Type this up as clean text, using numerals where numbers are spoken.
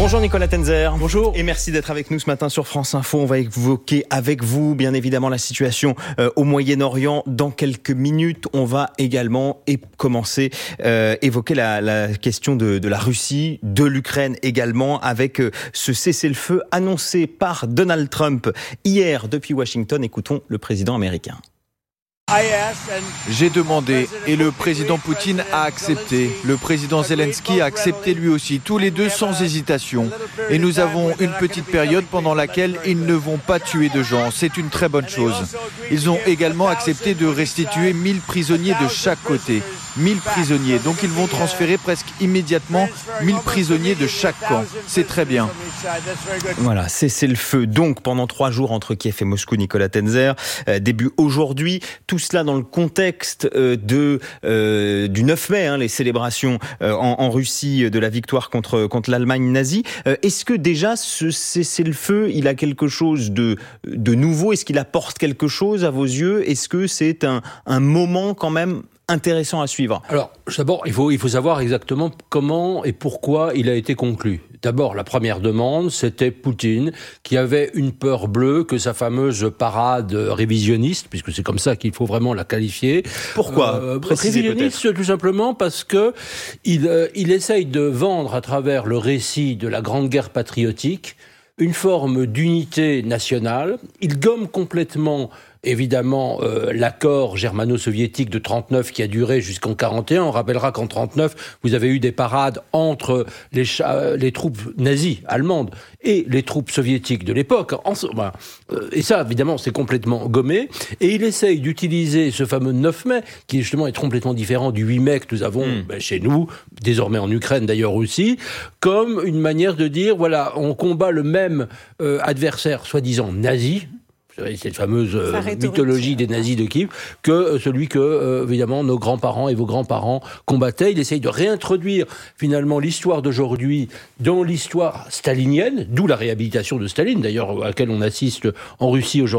Bonjour Nicolas Tenzer. Bonjour. Et merci d'être avec nous ce matin sur France Info. On va évoquer avec vous, bien évidemment, la situation au Moyen-Orient. Dans quelques minutes, on va également commencer évoquer la question de la Russie, de l'Ukraine également, avec ce cessez-le-feu annoncé par Donald Trump hier depuis Washington. Écoutons le président américain. J'ai demandé et le président Poutine a accepté. Le président Zelensky a accepté lui aussi, tous les deux sans hésitation. Et nous avons une petite période pendant laquelle ils ne vont pas tuer de gens. C'est une très bonne chose. Ils ont également accepté de restituer 1000 prisonniers de chaque côté. 1000 prisonniers. Donc ils vont transférer presque immédiatement 1000 prisonniers de chaque camp. C'est très bien. Voilà, cessez-le-feu donc pendant 3 jours entre Kiev et Moscou, Nicolas Tenzer. Début aujourd'hui. Tout cela dans le contexte du 9 mai, les célébrations en Russie de la victoire contre l'Allemagne nazie. Est-ce que déjà ce cessez-le-feu, il a quelque chose de nouveau? Est-ce qu'il apporte quelque chose à vos yeux? Est-ce que c'est un moment quand même intéressant à suivre? Alors, d'abord, il faut savoir exactement comment et pourquoi il a été conclu. D'abord, la première demande, c'était Poutine, qui avait une peur bleue que sa fameuse parade révisionniste, puisque c'est comme ça qu'il faut vraiment la qualifier. Pourquoi révisionniste, tout simplement parce que il essaye de vendre à travers le récit de la Grande Guerre patriotique une forme d'unité nationale. Il gomme complètement évidemment l'accord germano-soviétique de 39 qui a duré jusqu'en 41. On rappellera qu'en 39, vous avez eu des parades entre les troupes nazies allemandes et les troupes soviétiques de l'époque. Et ça, évidemment, c'est complètement gommé. Et il essaye d'utiliser ce fameux 9 mai, qui justement est complètement différent du 8 mai que nous avons chez nous, désormais en Ukraine d'ailleurs aussi, comme une manière de dire, voilà, on combat le même adversaire soi-disant nazi, c'est cette fameuse mythologie des nazis de Kiev, que celui que, évidemment, nos grands-parents et vos grands-parents combattaient. Il essaye de réintroduire, finalement, l'histoire d'aujourd'hui dans l'histoire stalinienne, d'où la réhabilitation de Staline, d'ailleurs, à laquelle on assiste en Russie aujourd'hui.